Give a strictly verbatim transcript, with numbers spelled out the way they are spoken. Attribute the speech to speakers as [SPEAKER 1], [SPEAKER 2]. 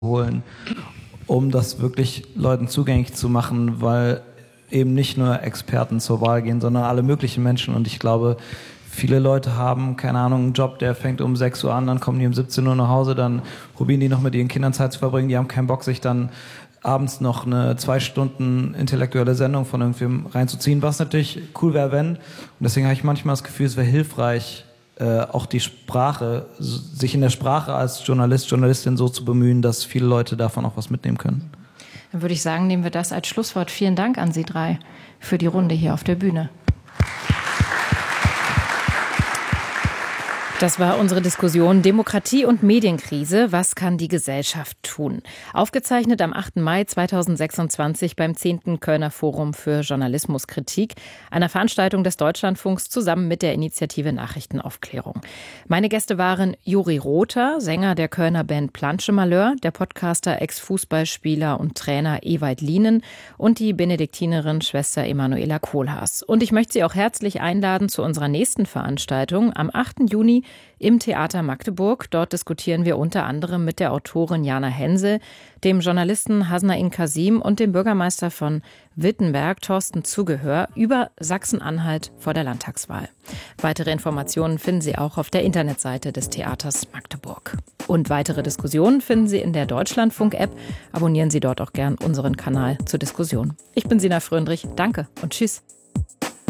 [SPEAKER 1] holen, um das wirklich Leuten zugänglich zu machen, weil eben nicht nur Experten zur Wahl gehen, sondern alle möglichen Menschen. Und ich glaube, viele Leute haben, keine Ahnung, einen Job, der fängt um sechs Uhr an, dann kommen die um siebzehn Uhr nach Hause, dann probieren die noch mit ihren Kindern Zeit zu verbringen, die haben keinen Bock, sich dann abends noch eine zwei Stunden intellektuelle Sendung von irgendwem reinzuziehen, was natürlich cool wäre, wenn. Und deswegen habe ich manchmal das Gefühl, es wäre hilfreich, äh, auch die Sprache, sich in der Sprache als Journalist, Journalistin so zu bemühen, dass viele Leute davon auch was mitnehmen können.
[SPEAKER 2] Dann würde ich sagen, nehmen wir das als Schlusswort. Vielen Dank an Sie drei für die Runde hier auf der Bühne. Das war unsere Diskussion Demokratie und Medienkrise. Was kann die Gesellschaft tun? Aufgezeichnet am achten Mai zweitausendsechsundzwanzig beim zehnten Kölner Forum für Journalismuskritik, einer Veranstaltung des Deutschlandfunks zusammen mit der Initiative Nachrichtenaufklärung. Meine Gäste waren Juri Rother, Sänger der Kölner Band Planche Malheur, der Podcaster, Ex-Fußballspieler und Trainer Ewald Lienen und die Benediktinerin Schwester Emanuela Kohlhaas. Und ich möchte Sie auch herzlich einladen zu unserer nächsten Veranstaltung am achten Juni im Theater Magdeburg. Dort diskutieren wir unter anderem mit der Autorin Jana Hensel, dem Journalisten Hasnain Kasim und dem Bürgermeister von Wittenberg, Thorsten Zugehör, über Sachsen-Anhalt vor der Landtagswahl. Weitere Informationen finden Sie auch auf der Internetseite des Theaters Magdeburg. Und weitere Diskussionen finden Sie in der Deutschlandfunk-App. Abonnieren Sie dort auch gern unseren Kanal zur Diskussion. Ich bin Sina Fröndrich. Danke und tschüss.